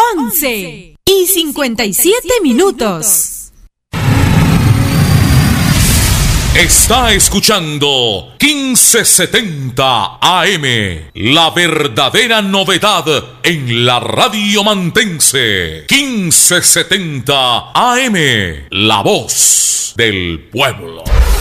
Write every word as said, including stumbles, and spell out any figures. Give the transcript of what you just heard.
once y cincuenta y siete minutos. Está escuchando quince setenta A M, la verdadera novedad en la radio mantense. quince setenta A M, la voz del pueblo.